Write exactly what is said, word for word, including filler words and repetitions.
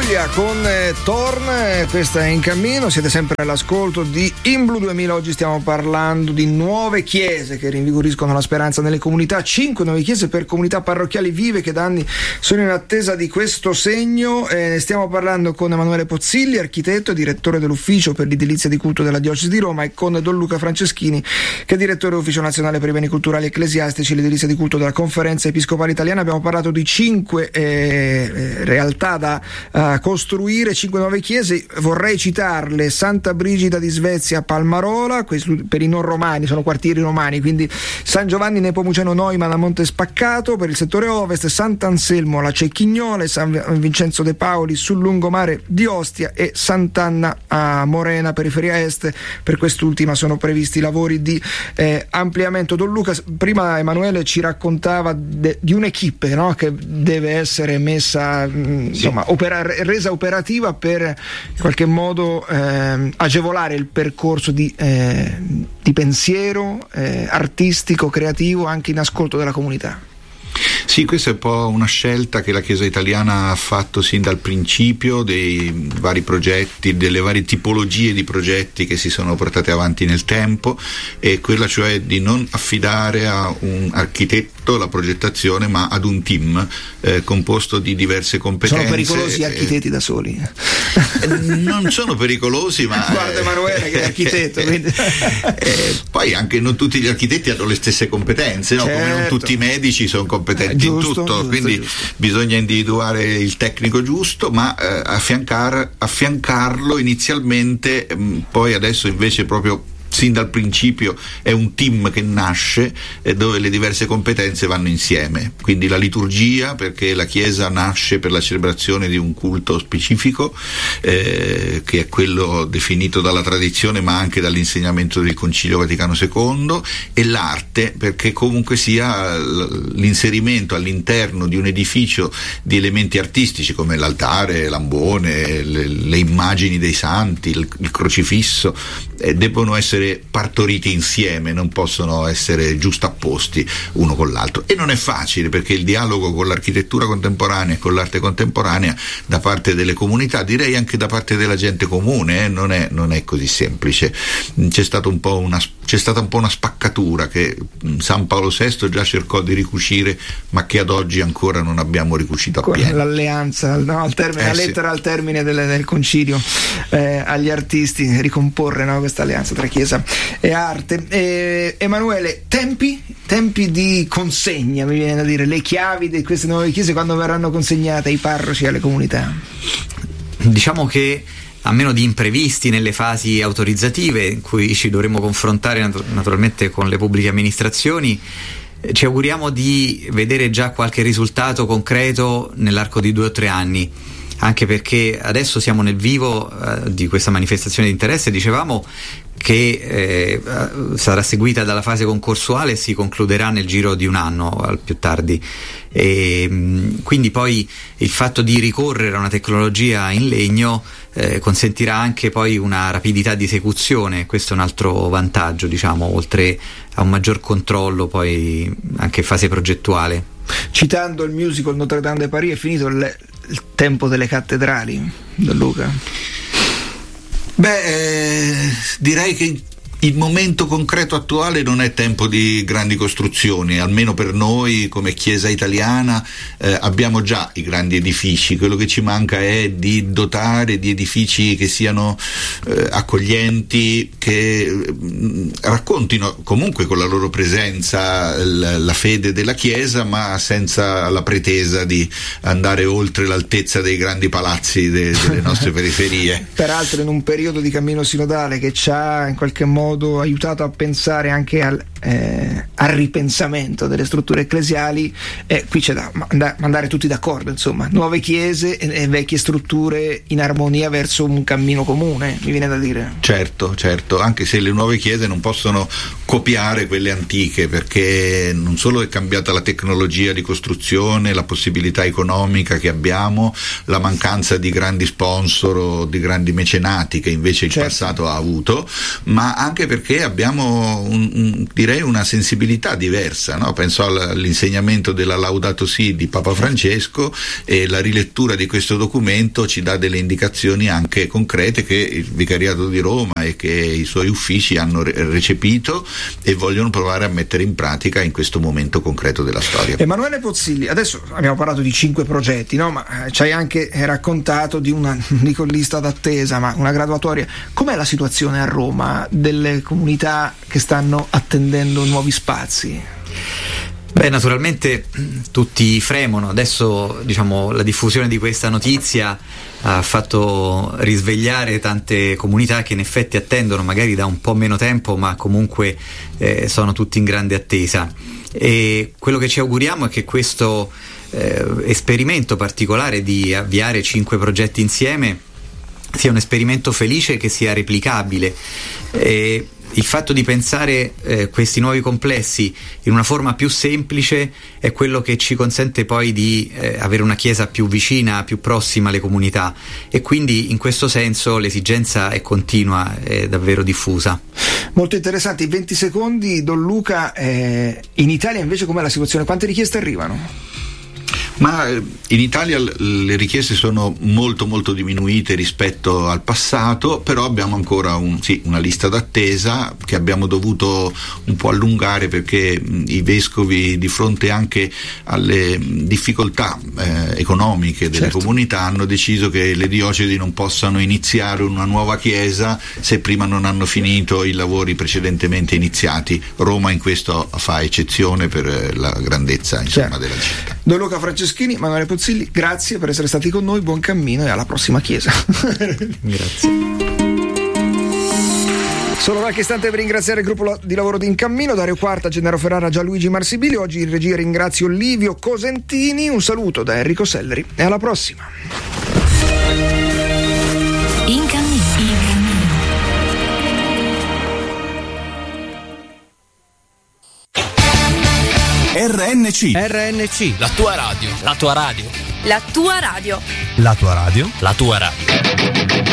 Sicilia con eh, Torn, eh, questa è in cammino, siete sempre all'ascolto di In Blu duemila. Oggi stiamo parlando di nuove chiese che rinvigoriscono la speranza nelle comunità, cinque nuove chiese per comunità parrocchiali vive che da anni sono in attesa di questo segno. Eh, stiamo parlando con Emanuele Pozzilli, architetto e direttore dell'ufficio per l'edilizia di culto della diocesi di Roma, e con Don Luca Franceschini, che è direttore dell'ufficio nazionale per i beni culturali ecclesiastici e l'edilizia di culto della Conferenza Episcopale Italiana. Abbiamo parlato di cinque eh, realtà da uh, costruire, cinque nuove chiese. Vorrei citarle: Santa Brigida di Svezia a Palmarola, per i non romani, sono quartieri romani, quindi San Giovanni Nepomuceno Neumann a Monte Spaccato per il settore ovest, Sant'Anselmo alla Cecchignola, San Vincenzo De Paoli sul lungomare di Ostia e Sant'Anna a Morena, periferia est. Per quest'ultima sono previsti lavori di eh, ampliamento. Don Luca, prima Emanuele ci raccontava de, di un'equipe, no? Che deve essere messa, mh, insomma, sì. opera, resa operativa per in qualche modo eh, agevolare il percorso di, eh, di pensiero eh, artistico, creativo, anche in ascolto della comunità. Sì, questa è un po' una scelta che la Chiesa italiana ha fatto sin dal principio, dei vari progetti, delle varie tipologie di progetti che si sono portate avanti nel tempo, e quella cioè di non affidare a un architetto la progettazione, ma ad un team eh, composto di diverse competenze. Sono pericolosi gli architetti eh, da soli? Non sono pericolosi, ma guarda Emanuele che è architetto, quindi. eh, poi anche non tutti gli architetti hanno le stesse competenze, no? Certo. Come non tutti i medici sono competenti Giusto, in tutto, giusto, quindi giusto. bisogna individuare il tecnico giusto, ma eh, affiancar, affiancarlo inizialmente, mh, poi adesso invece proprio sin dal principio è un team che nasce eh, dove le diverse competenze vanno insieme. Quindi la liturgia, perché la Chiesa nasce per la celebrazione di un culto specifico eh, che è quello definito dalla tradizione ma anche dall'insegnamento del Concilio Vaticano secondo, e l'arte, perché comunque sia l'inserimento all'interno di un edificio di elementi artistici come l'altare, l'ambone, le, le immagini dei santi, il, il crocifisso eh, debbono essere partoriti insieme, non possono essere giustapposti uno con l'altro. E non è facile, perché il dialogo con l'architettura contemporanea e con l'arte contemporanea da parte delle comunità, direi anche da parte della gente comune, eh, non è, non è così semplice. C'è stato un po' una, c'è stata un po' una spaccatura che San Paolo sesto già cercò di ricucire, ma che ad oggi ancora non abbiamo ricucito appieno. L'alleanza, no, al termine, eh, la lettera sì. al termine del, del concilio eh, agli artisti, ricomporre, no, questa alleanza tra Chiesa e arte. Eh, Emanuele, tempi tempi di consegna, mi viene da dire, le chiavi di queste nuove chiese quando verranno consegnate ai parroci e alle comunità? Diciamo che a meno di imprevisti nelle fasi autorizzative, in cui ci dovremo confrontare nat- naturalmente con le pubbliche amministrazioni, ci auguriamo di vedere già qualche risultato concreto nell'arco di due o tre anni, anche perché adesso siamo nel vivo eh, di questa manifestazione di interesse. Dicevamo che eh, sarà seguita dalla fase concorsuale e si concluderà nel giro di un anno al più tardi, e mh, quindi poi il fatto di ricorrere a una tecnologia in legno eh, consentirà anche poi una rapidità di esecuzione. Questo è un altro vantaggio, diciamo, oltre a un maggior controllo poi anche in fase progettuale. Citando il musical Notre Dame de Paris, è finito il, il tempo delle cattedrali, Don Luca? Beh, eh, direi che il momento concreto attuale non è tempo di grandi costruzioni, almeno per noi come Chiesa italiana eh, abbiamo già i grandi edifici. Quello che ci manca è di dotare di edifici che siano eh, accoglienti, che mh, raccontino comunque con la loro presenza l- la fede della Chiesa, ma senza la pretesa di andare oltre l'altezza dei grandi palazzi de- delle nostre periferie. Peraltro in un periodo di cammino sinodale che ci ha in qualche modo aiutato a pensare anche al, eh, al ripensamento delle strutture ecclesiali, eh, qui c'è da manda- mandare tutti d'accordo, insomma, nuove chiese e, e vecchie strutture in armonia verso un cammino comune, mi viene da dire. Certo, certo, anche se le nuove chiese non possono copiare quelle antiche, perché non solo è cambiata la tecnologia di costruzione, la possibilità economica che abbiamo, la mancanza di grandi sponsor o di grandi mecenati che invece il certo. passato ha avuto, ma anche perché abbiamo un, un, direi direi una sensibilità diversa, no? Penso all'insegnamento della Laudato Si di Papa Francesco, e la rilettura di questo documento ci dà delle indicazioni anche concrete che il Vicariato di Roma e che i suoi uffici hanno recepito e vogliono provare a mettere in pratica in questo momento concreto della storia. Emanuele Pozzilli, adesso abbiamo parlato di cinque progetti, no? Ma ci hai anche raccontato di una, dico lista d'attesa, ma una graduatoria. Com'è la situazione a Roma delle comunità che stanno attendendo nuovi spazi? Beh, naturalmente tutti fremono. Adesso, diciamo, la diffusione di questa notizia ha fatto risvegliare tante comunità che in effetti attendono, magari da un po' meno tempo, ma comunque eh, sono tutti in grande attesa. E quello che ci auguriamo è che questo eh, esperimento particolare di avviare cinque progetti insieme sia un esperimento felice, che sia replicabile. E il fatto di pensare eh, questi nuovi complessi in una forma più semplice è quello che ci consente poi di eh, avere una chiesa più vicina, più prossima alle comunità, e quindi in questo senso l'esigenza è continua, è davvero diffusa. Molto interessante. In venti secondi, Don Luca, eh, in Italia invece com'è la situazione? Quante richieste arrivano? Ma in Italia le richieste sono molto molto diminuite rispetto al passato, però abbiamo ancora un, sì, una lista d'attesa che abbiamo dovuto un po' allungare, perché i vescovi, di fronte anche alle difficoltà eh, economiche delle certo. comunità, hanno deciso che le diocesi non possano iniziare una nuova chiesa se prima non hanno finito i lavori precedentemente iniziati. Roma in questo fa eccezione per la grandezza, insomma, certo. della città. Don Luca Franceschini, Emanuele Pozzilli, grazie per essere stati con noi, buon cammino e alla prossima chiesa. Grazie. Solo qualche istante per ringraziare il gruppo di lavoro di In Cammino, Dario Quarta, Gennaro Ferrara, Gianluigi Marsibili. Oggi in regia ringrazio Livio Cosentini, un saluto da Enrico Selleri e alla prossima. In Cammino. In Cammino. R N C. R N C. La tua radio. La tua radio. La tua radio. La tua radio. La tua radio.